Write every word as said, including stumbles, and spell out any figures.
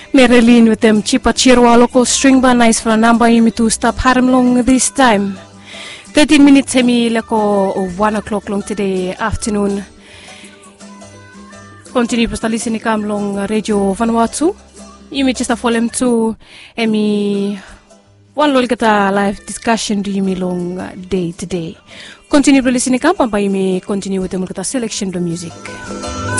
Marilyn with them cheaper chirwa local string ba nice for a number you me to stop harm long this time. thirteen minutes hemi leko one o'clock long today afternoon. Continue to listen to long radio Vanuatu. You may just follow him to emi one look at a live discussion do you me long day to day. Continue to listen to camp and by me continue with the selection of music.